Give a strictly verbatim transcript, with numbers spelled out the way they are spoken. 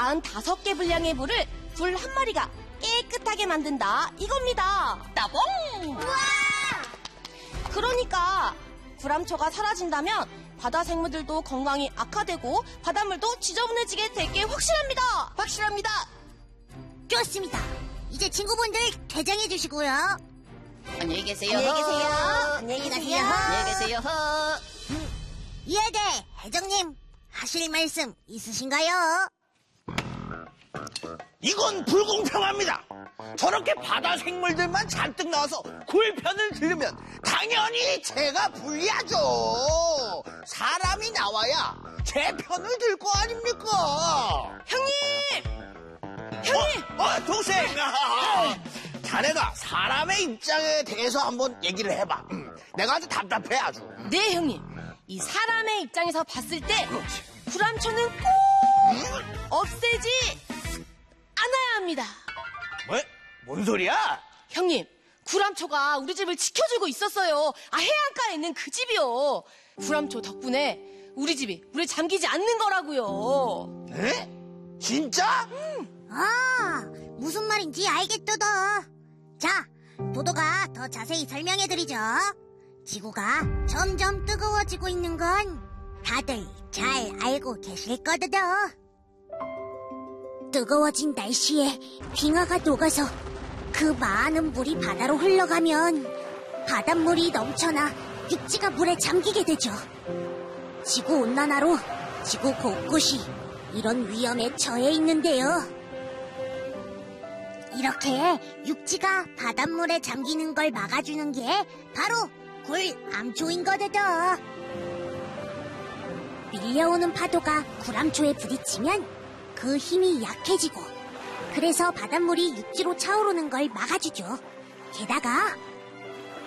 사십오 개 분량의 물을 굴 한 마리가 깨끗하게 만든다 이겁니다. 따봉! 우와! 그러니까 구람초가 사라진다면 바다 생물들도 건강이 악화되고 바닷물도 지저분해지게 될 게 확실합니다. 확실합니다. 좋습니다. 이제 친구분들 퇴장해 주시고요. 안녕히 계세요. 안녕히 계세요. 안녕히 가세요. 안녕히 계세요. 이에 대해 회장님 하실 말씀 있으신가요? 이건 불공평합니다. 저렇게 바다 생물들만 잔뜩 나와서 굴 편을 들으면 당연히 제가 불리하죠. 사람이 나와야 제 편을 들 거 아닙니까? 형님! 형님! 어, 어 동생! 아, 자네가 사람의 입장에 대해서 한번 얘기를 해봐. 음, 내가 아주 답답해 아주. 네, 형님. 이 사람의 입장에서 봤을 때 구람초는 꼭 없애지 않아야 합니다. 뭐? 뭔 소리야? 형님, 구람초가 우리 집을 지켜주고 있었어요. 아, 해안가에 있는 그 집이요. 구람초 덕분에 우리 집이 물에 잠기지 않는 거라고요. 에? 진짜? 아, 무슨 말인지 알겠도다. 자, 도도가 더 자세히 설명해드리죠. 지구가 점점 뜨거워지고 있는 건 다들 잘 알고 계실 거다. 뜨거워진 날씨에 빙하가 녹아서 그 많은 물이 바다로 흘러가면 바닷물이 넘쳐나 육지가 물에 잠기게 되죠. 지구온난화로 지구 곳곳이 이런 위험에 처해 있는데요. 이렇게 육지가 바닷물에 잠기는 걸 막아주는 게 바로 굴암초인 거다. 밀려오는 파도가 굴암초에 부딪히면 그 힘이 약해지고 그래서 바닷물이 육지로 차오르는 걸 막아주죠. 게다가